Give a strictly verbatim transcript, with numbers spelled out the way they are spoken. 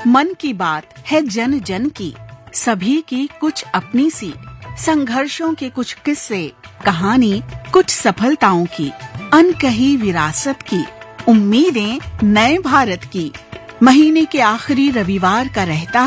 मन की बात है जन जन की, सभी की कुछ अपनी सी, संघर्षों के कुछ किस्से, कहानी कुछ सफलताओं की, अनकही विरासत की, उम्मीदें नए भारत की। महीने के आखिरी रविवार का रहता